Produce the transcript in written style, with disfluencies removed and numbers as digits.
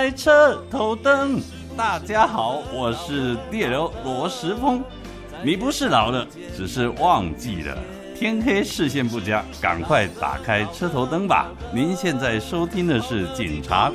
开车头灯。大家好，我是猎流罗时丰。你不是老了，只是忘记了。天黑视线不佳，赶快打开车头灯吧。您现在收听的是警察